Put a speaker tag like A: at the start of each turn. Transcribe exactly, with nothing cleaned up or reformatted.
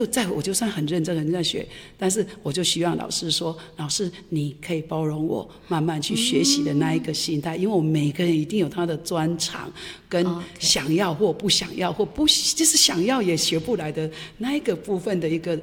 A: 在我就算很认真很认真学，但是我就希望老师说，老师你可以包容我慢慢去学习的那一个心态，因为我们每个人一定有他的专长跟想要或不想要或不就是想要也学不来的那一个部分的一个